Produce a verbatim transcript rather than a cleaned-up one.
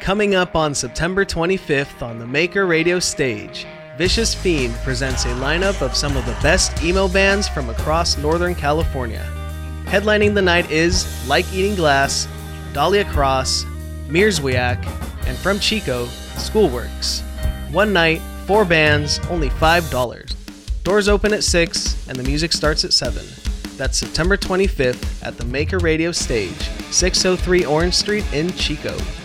Coming up on September twenty-fifth on the Maker Radio stage, Vicious Fiend presents a lineup of some of the best emo bands from across Northern California. Headlining the night is Like Eating Glass, Dahlia Cross, Mearswiak, and from Chico, Schoolworks. One night, four bands, only five dollars. Doors open at six, and the music starts at seven. That's September twenty-fifth at the Maker Radio stage, six oh three Orange Street in Chico.